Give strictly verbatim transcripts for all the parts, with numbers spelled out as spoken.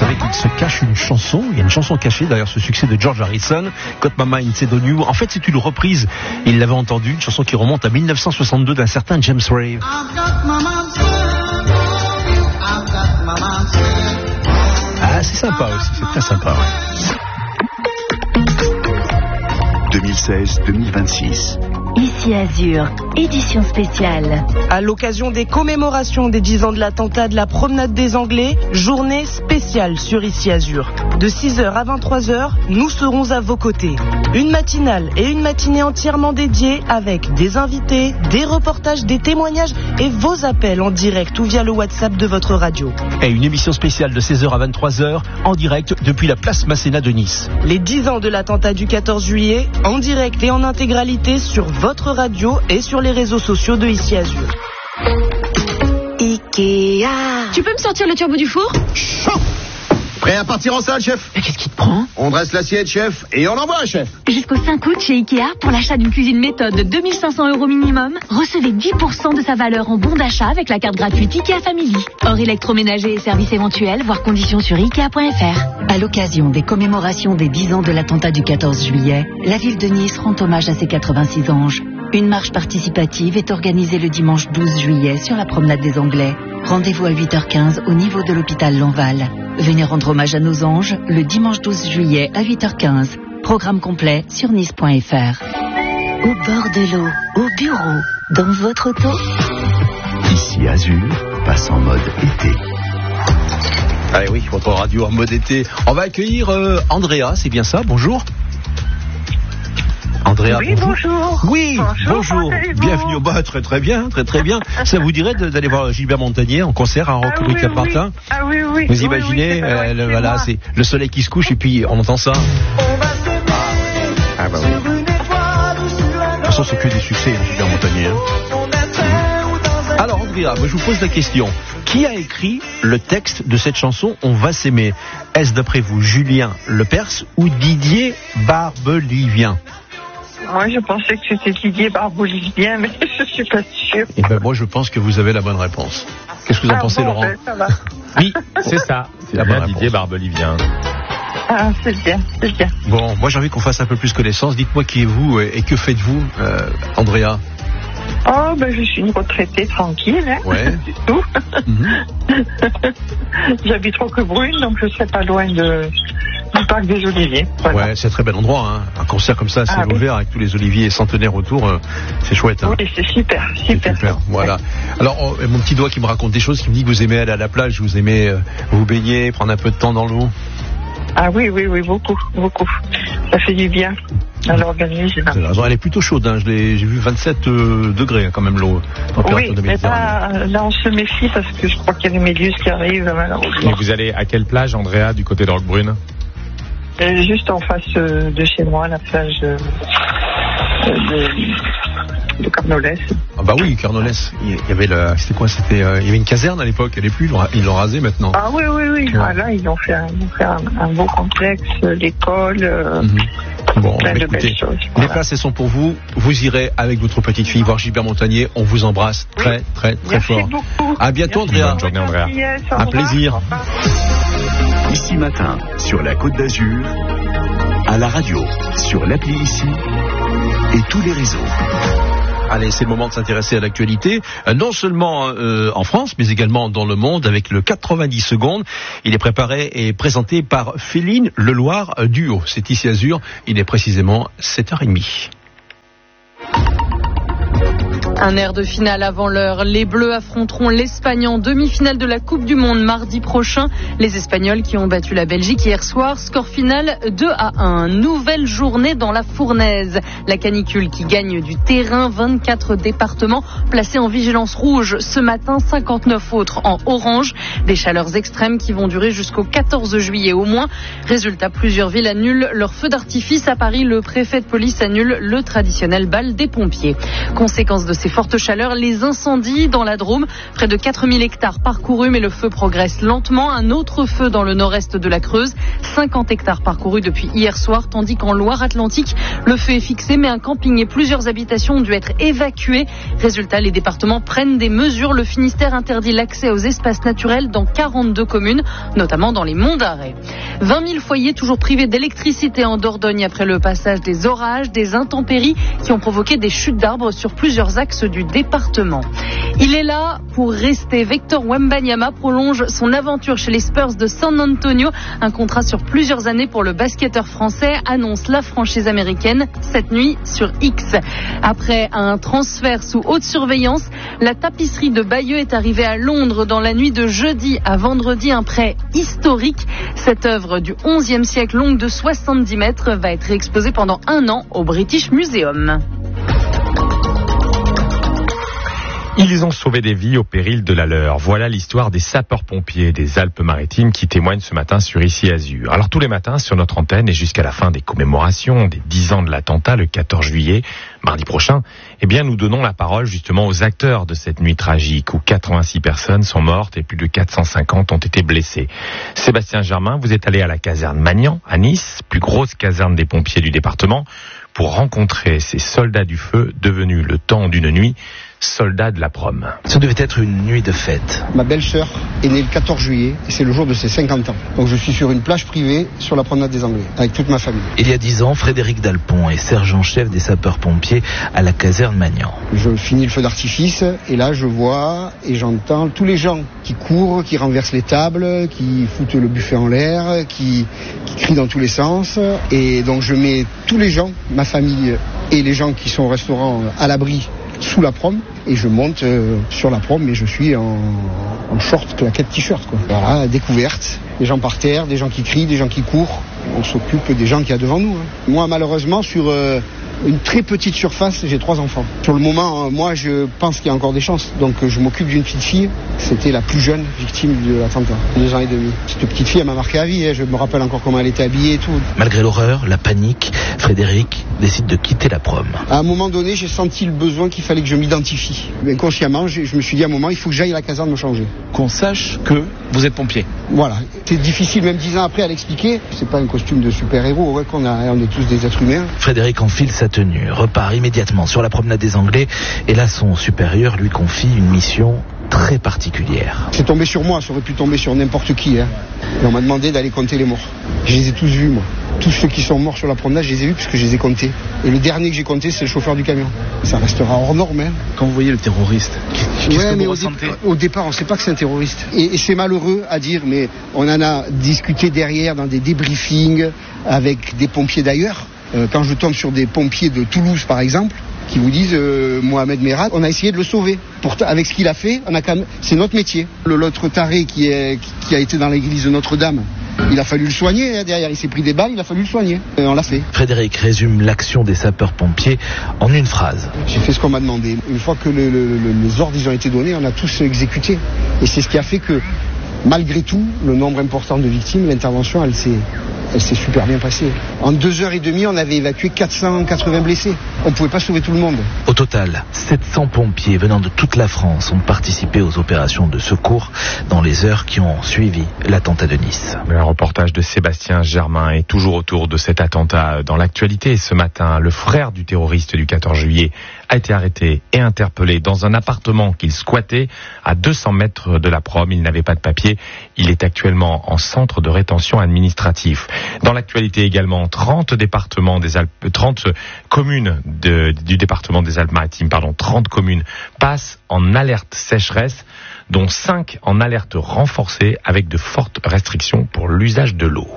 savez qu'il se cache une chanson, il y a une chanson cachée derrière ce succès de George Harrison, Got My Mind Set On You. En fait, c'est une reprise, il l'avait entendue, une chanson qui remonte à dix-neuf cent soixante-deux d'un certain James Ray. Ah, c'est sympa aussi, c'est très sympa. Ouais. deux mille seize deux mille vingt-six. Ici Azur, édition spéciale. À l'occasion des commémorations des dix ans de l'attentat de la promenade des Anglais, journée spéciale sur Ici Azur. De six heures à vingt-trois heures, nous serons à vos côtés. Une matinale et une matinée entièrement dédiées avec des invités, des reportages, des témoignages et vos appels en direct ou via le WhatsApp de votre radio. Et une émission spéciale de seize heures à vingt-trois heures en direct depuis la place Masséna de Nice. Les dix ans de l'attentat du quatorze juillet, en direct et en intégralité sur votre radio et sur les réseaux sociaux de Ici Azur. Ikea. Tu peux me sortir le turbo du four ? Chaud. Prêt à partir en salle, chef ? Mais qu'est-ce qui te prend ? On dresse l'assiette, chef, et on envoie, chef. Jusqu'au cinq août chez Ikea, pour l'achat d'une cuisine méthode de deux mille cinq cents euros minimum, recevez dix pour cent de sa valeur en bon d'achat avec la carte gratuite Ikea Family. Hors électroménager et services éventuels, voir conditions sur ikea point f r. À l'occasion des commémorations des dix ans de l'attentat du quatorze juillet, la ville de Nice rend hommage à ses quatre-vingt-six anges. Une marche participative est organisée le dimanche douze juillet sur la promenade des Anglais. Rendez-vous à huit heures quinze au niveau de l'hôpital Lanval. Venez rendre hommage à nos anges le dimanche douze juillet à huit heures quinze. Programme complet sur nice point f r. Au bord de l'eau, au bureau, dans votre auto. Ici Azur passe en mode été. Allez oui, votre radio en mode été. On va accueillir euh, Andrea, c'est bien ça, bonjour. Andrea, oui, bonjour. Oui, bonjour. bonjour. Bienvenue au bas, très très bien, très très bien. Ça vous dirait de, d'aller voir Gilbert Montagnier en concert à Rock Rue Cap Martin ? Ah oui, oui. Vous oui, imaginez, oui, c'est euh, le, c'est voilà, c'est le soleil qui se couche et puis on entend ça. Ah bah oui. De toute façon, c'est que des succès, hein, Gilbert Montagnier. Hein. Alors Andrea, moi, je vous pose la question. Qui a écrit le texte de cette chanson « On va s'aimer » ? Est-ce d'après vous Julien Lepers ou Didier Barbelivien ? Moi, je pensais que c'était Didier Barbelivien, mais je suis pas sûre. Et ben moi, je pense que vous avez la bonne réponse. Qu'est-ce que vous en ah pensez, bon, Laurent ? ben, ça va. Oui, c'est ça. C'est la bonne bien Didier Barbelivien. Ah, c'est bien, c'est bien. Bon, moi, j'ai envie qu'on fasse un peu plus connaissance. Dites-moi qui êtes-vous et, et que faites-vous, euh, Andrea ? Oh, ben, je suis une retraitée tranquille, hein. Ouais. C'est tout. Mm-hmm. J'habite Roquebrune, donc je serai pas loin de... du parc des Oliviers. Voilà. Ouais, c'est un très bel endroit, hein. Un concert comme ça, c'est ah, ouvert oui. avec tous les oliviers centenaires autour, euh, c'est chouette. Hein. Oui, c'est super, super. C'est super, voilà. Alors, oh, mon petit doigt qui me raconte des choses, qui me dit que vous aimez aller à la plage, vous aimez euh, vous baigner, prendre un peu de temps dans l'eau. Ah oui, oui, oui, beaucoup, beaucoup. Ça fait du bien à l'organisme. Elle est plutôt chaude, hein. Je l'ai, j'ai vu vingt-sept euh, degrés hein, quand même l'eau. Oui, mais là, là on se méfie parce que je crois qu'il y a des méduses qui arrivent malheureusement. Et vous allez à quelle plage, Andrea, du côté d'Orquebrune ? euh, Juste en face euh, de chez moi, la plage euh, de, de Carnolès. Ah bah oui, Carnolès. Il y avait le, c'était quoi C'était, euh, il y avait une caserne à l'époque. Elle est plus. Ils l'ont rasé maintenant. Ah oui, oui, oui. Ouais. Ah, là, ils ont fait un, ils ont fait un, un beau complexe, l'école. Euh, mm-hmm. Bon, plein bah, de écoutez, belles choses. les Voilà. places elles sont pour vous. Vous irez avec votre petite fille voir Gilbert Montagnier. On vous embrasse très, Oui. très, très Merci fort. beaucoup. À bientôt, Merci. Andrea. Bonne journée, Andrea. Yes, au Un revoir. plaisir. Au revoir. Ici Matin, sur la Côte d'Azur, à la radio, sur l'appli Ici et tous les réseaux. Allez, c'est le moment de s'intéresser à l'actualité, euh, non seulement euh, en France, mais également dans le monde, avec le quatre-vingt-dix secondes. Il est préparé et présenté par Féline Leloir Duo. C'est Ici Azur, il est précisément sept heures trente. Un air de finale avant l'heure. Les Bleus affronteront l'Espagne en demi-finale de la Coupe du Monde mardi prochain. Les Espagnols qui ont battu la Belgique hier soir. Score final deux à un. Nouvelle journée dans la fournaise. La canicule qui gagne du terrain. vingt-quatre départements placés en vigilance rouge. Ce matin, cinquante-neuf autres en orange. Des chaleurs extrêmes qui vont durer jusqu'au quatorze juillet au moins. Résultat, plusieurs villes annulent leur feu d'artifice. À Paris, le préfet de police annule le traditionnel bal des pompiers. Conséquence de ces fortes chaleurs, les incendies dans la Drôme. Près de quatre mille hectares parcourus, mais le feu progresse lentement. Un autre feu dans le nord-est de la Creuse. cinquante hectares parcourus depuis hier soir, tandis qu'en Loire-Atlantique, le feu est fixé, mais un camping et plusieurs habitations ont dû être évacuées. Résultat, les départements prennent des mesures. Le Finistère interdit l'accès aux espaces naturels dans quarante-deux communes, notamment dans les Monts d'Arrée. vingt mille foyers toujours privés d'électricité en Dordogne après le passage des orages, des intempéries qui ont provoqué des chutes d'arbres sur plusieurs axes du département. Il est là pour rester. Victor Wembanyama prolonge son aventure chez les Spurs de San Antonio. Un contrat sur plusieurs années pour le basketteur français, annonce la franchise américaine cette nuit sur X. Après un transfert sous haute surveillance, la tapisserie de Bayeux est arrivée à Londres dans la nuit de jeudi à vendredi. Un prêt historique. Cette œuvre du onzième siècle, longue de soixante-dix mètres, va être exposée pendant un an au British Museum. Ils ont sauvé des vies au péril de la leur. Voilà l'histoire des sapeurs-pompiers des Alpes-Maritimes qui témoignent ce matin sur Ici Azur. Alors tous les matins sur notre antenne et jusqu'à la fin des commémorations des dix ans de l'attentat le quatorze juillet, mardi prochain, eh bien nous donnons la parole justement aux acteurs de cette nuit tragique où quatre-vingt-six personnes sont mortes et plus de quatre cent cinquante ont été blessées. Sébastien Germain, vous êtes allé à la caserne Magnan à Nice, plus grosse caserne des pompiers du département, pour rencontrer ces soldats du feu devenus le temps d'une nuit soldats de la prom. Ça devait être une nuit de fête. Ma belle-sœur est née le quatorze juillet et c'est le jour de ses cinquante ans. Donc je suis sur une plage privée sur la promenade des Anglais avec toute ma famille. Il y a dix ans, Frédéric Dalpont est sergent-chef des sapeurs-pompiers à la caserne Magnan. Je finis le feu d'artifice et là je vois et j'entends tous les gens qui courent, qui renversent les tables, qui foutent le buffet en l'air, qui, qui crient dans tous les sens. Et donc je mets tous les gens, ma famille et les gens qui sont au restaurant à l'abri sous la prom et je monte euh, sur la prom mais je suis en, en short, claquette, t-shirt quoi. Voilà, découverte, des gens par terre, des gens qui crient, des gens qui courent. On s'occupe des gens qu'il y a devant nous. Hein. Moi malheureusement sur euh, une très petite surface, j'ai trois enfants. Sur le moment, moi je pense qu'il y a encore des chances. Donc je m'occupe d'une petite fille. C'était la plus jeune victime de l'attentat, deux ans et demi. Cette petite fille elle m'a marqué à vie, hein. Je me rappelle encore comment elle était habillée et tout. Malgré l'horreur, la panique, Frédéric décide de quitter la prom. À un moment donné, j'ai senti le besoin qu'il fallait que je m'identifie. Inconsciemment, je, je me suis dit à un moment, il faut que j'aille à la caserne me changer. Qu'on sache que vous êtes pompier. Voilà. C'est difficile, même dix ans après, à l'expliquer. C'est pas un costume de super-héros, ouais, qu'on a, on est tous des êtres humains. Frédéric enfile sa tenue, repart immédiatement sur la promenade des Anglais et là, son supérieur lui confie une mission très particulière. C'est tombé sur moi, ça aurait pu tomber sur n'importe qui. Hein. Et on m'a demandé d'aller compter les morts. Je les ai tous vus, moi. Tous ceux qui sont morts sur la promenade, je les ai vus parce que je les ai comptés. Et le dernier que j'ai compté, c'est le chauffeur du camion. Ça restera hors norme. Hein. Quand vous voyez le terroriste, qu'est-ce ouais, que mais vous au, ressentez dé- au départ, on ne sait pas que c'est un terroriste. Et, et c'est malheureux à dire, mais on en a discuté derrière dans des débriefings avec des pompiers d'ailleurs. Euh, quand je tombe sur des pompiers de Toulouse, par exemple, qui vous disent euh, Mohamed Merah, on a essayé de le sauver. Pourtant, avec ce qu'il a fait, on a quand même... c'est notre métier. Le, l'autre taré qui, est, qui a été dans l'église de Notre-Dame, il a fallu le soigner. Hein, derrière, il s'est pris des balles, il a fallu le soigner. Et on l'a fait. Frédéric résume l'action des sapeurs-pompiers en une phrase. J'ai fait ce qu'on m'a demandé. Une fois que le, le, le, les ordres ils ont été donnés, on a tous exécuté. Et c'est ce qui a fait que, malgré tout, le nombre important de victimes, l'intervention, elle s'est... Elle s'est super bien passée. En deux heures et demie, on avait évacué quatre cent quatre-vingts blessés. On ne pouvait pas sauver tout le monde. Au total, sept cents pompiers venant de toute la France ont participé aux opérations de secours dans les heures qui ont suivi l'attentat de Nice. Un reportage de Sébastien Germain est toujours autour de cet attentat dans l'actualité. Ce matin, le frère du terroriste du quatorze juillet a été arrêté et interpellé dans un appartement qu'il squattait à deux cents mètres de la prom. Il n'avait pas de papier. Il est actuellement en centre de rétention administratif. Dans l'actualité également, trente départements des Alpes, trente communes de, du département des Alpes-Maritimes, pardon, trente communes passent en alerte sécheresse, dont cinq en alerte renforcée avec de fortes restrictions pour l'usage de l'eau.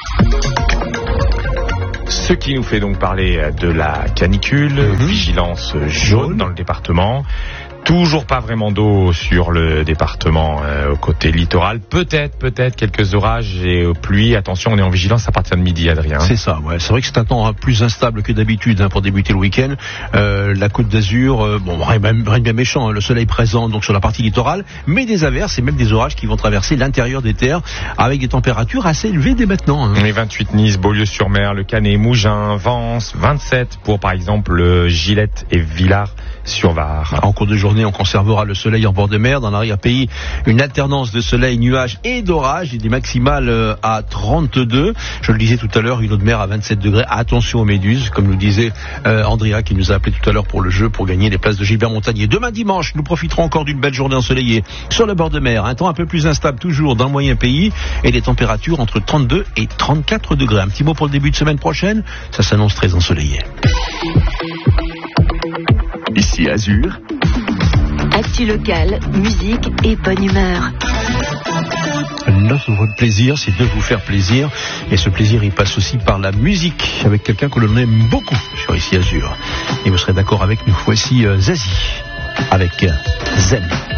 Ce qui nous fait donc parler de la canicule, mmh. vigilance jaune dans le département. Toujours pas vraiment d'eau sur le département euh, au côté littoral. Peut-être, peut-être quelques orages et euh, pluies. Attention, on est en vigilance à partir de midi, Adrien. C'est ça, ouais. C'est vrai que c'est un temps plus instable que d'habitude hein, pour débuter le week-end. Euh, la Côte d'Azur, euh, bon, rien, rien de bien méchant, hein, le soleil présent donc sur la partie littorale, mais des averses et même des orages qui vont traverser l'intérieur des terres avec des températures assez élevées dès maintenant. Hein. Les vingt-huit Nice, Beaulieu-sur-Mer, Le Canet, Mougins, Vence, vingt-sept pour par exemple Gillette et Villars sur Var. En cours de journée, on conservera le soleil en bord de mer. Dans l'arrière-pays, une alternance de soleil, nuages et d'orage. Et des maximales à trente-deux. Je le disais tout à l'heure, une eau de mer à vingt-sept degrés. Attention aux méduses, comme nous disait euh, Andrea, qui nous a appelé tout à l'heure pour le jeu, pour gagner les places de Gilbert Montagnier. Demain dimanche, nous profiterons encore d'une belle journée ensoleillée sur le bord de mer. Un temps un peu plus instable toujours dans le moyen pays et des températures entre trente-deux et trente-quatre degrés. Un petit mot pour le début de semaine prochaine. Ça s'annonce très ensoleillé. Ici Azur. Actu locale, musique et bonne humeur. Notre plaisir, c'est de vous faire plaisir. Et ce plaisir, il passe aussi par la musique, avec quelqu'un que l'on aime beaucoup sur Ici Azur. Et vous serez d'accord avec nous. Voici euh, Zazie, avec euh, Zen.